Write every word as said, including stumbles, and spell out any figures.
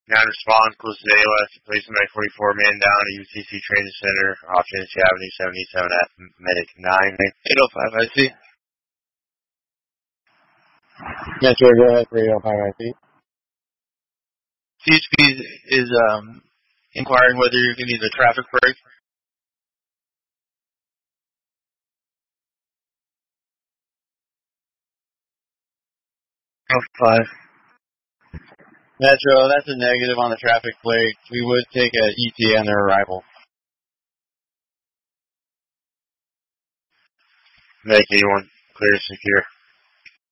Non-response, close to A O S, placement by forty-four, man down at U C C Training Center, off Tennessee Avenue, seventy-seven F, medic nine eight oh five I C. Metro, go ahead for eight oh five I C. C H P is, is um, inquiring whether you need a traffic break. Oh, five. Metro, that's a negative on the traffic plate. We would take a E T A on their arrival. Medic eighty-one, clear, secure.